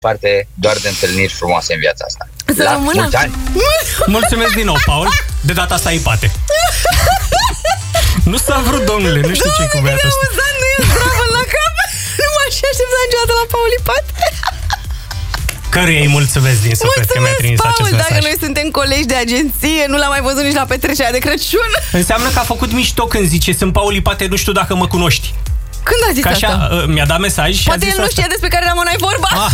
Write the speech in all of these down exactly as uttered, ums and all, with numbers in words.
parte doar de întâlniri frumoase în viața asta. Să La rămână. mulți ani! Mulțumesc din nou, Paul. De data asta ai pate. Nu s-a vrut, domnule, nu știu ce cu băiatul ăsta. Nu e zdravă la cap. Nu m-aș aștepta niciodată la Paul Ipat. Căruia îi mulțumesc din suflet că mi-a trimis Paul, acest mesaj. dacă noi suntem colegi de agenție, nu l-am mai văzut nici la petrecerea de Crăciun. Înseamnă că a făcut mișto când zice: sunt Paul Ipate, nu știu dacă mă cunoști. Când a zis Că așa, asta? uh, mi-a dat mesaj și Poate a zis el nu asta. știe despre care rămâne vorba. Ah.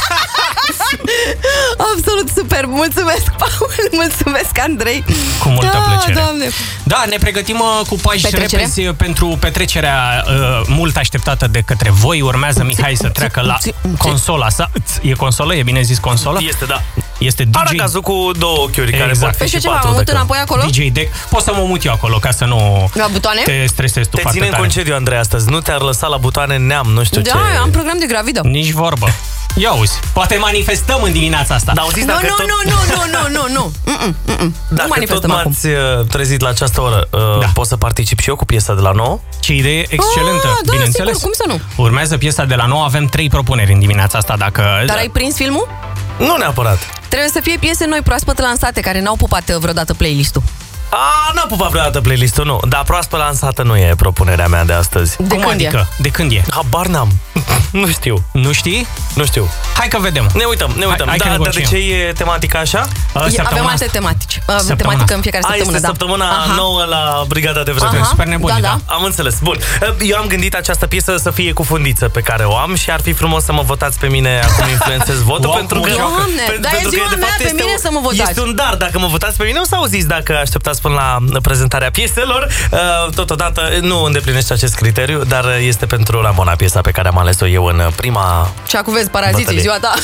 Absolut super. Mulțumesc, Paul. Mulțumesc, Andrei. Cu multă da, plăcere. Doamne. Da, ne pregătim uh, cu pași Petrecere? repezi pentru petrecerea uh, mult așteptată de către voi. Urmează Mihai să treacă la consola sa. E consolă? E bine zis consolă? Este, da. Este D J... Aracazul cu două ochiuri, Exact. care pot fi Păi și și ce, m-am patru. avut dacă- înapoi acolo? D J Deck. Poți să mă mut eu acolo ca să nu La butoane? te stresezi tu Te foarte ține în tare. concediu, Andrei, astăzi. Nu te-ar lăsa la butoane neam, nu știu Da, ce. am program de gravidă. Nici vorbă. Ia uzi, poate manifestăm în dimineața asta. Da, auziți, Nu, dacă nu, tot, nu, nu, nu, nu, nu, Mm-mm, mm-mm. Nu dacă tot manifestăm acum. m-ați uh, trezit la această oră, uh, Da. pot să particip și eu cu piesa de la nouă? Ce idee excelentă, Ah, da, bineînțeles. sigur, cum să nu? Urmează piesa de la nouă, avem trei propuneri în dimineața asta, dacă... Dar ai prins filmul? Nu neapărat. Trebuie să fie piese noi proaspăt lansate, care n-au pupat uh, vreodată playlist-ul. A, n-a pupat vreodată playlist-ul, nu. Dar proaspăt lansată nu e propunerea mea de astăzi. De Cum când adică? e? De când e? Habar n-am. Nu știu. Nu știi? Nu știu. Hai că vedem. Ne uităm, ne uităm. hai că Da, dar de negociem. ce e tematica așa? Uh, E, săptămâna avem alte asta. tematici. Uh, Săptămâna tematică asta. în fiecare A, săptămână, este da. săptămâna Aha. nouă la Brigada de Vreme. Aha. Super nebuni, Da, da. da. Am înțeles. Bun. Eu am gândit această piesă să fie cu fundiță pe care o am și ar fi frumos să mă votați pe mine, acum influențez votul, Wow, pentru că... Doamne, pen- dar e pentru că, ziua de mea, fapt, pe este mine un- să mă votați. Este un dar dacă mă votați pe mine, o să auziți dacă așteptați până la prezentarea pieselor. Uh, Totodată nu îndeplinește acest criteriu, dar este pentru Ramona, piesa pe care am ales-o eu în prima... Și acum vezi, paraziții, Bătălie. ziua ta.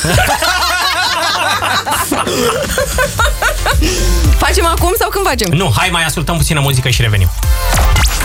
Facem acum sau când facem? Nu, hai mai ascultăm puțină muzică și revenim.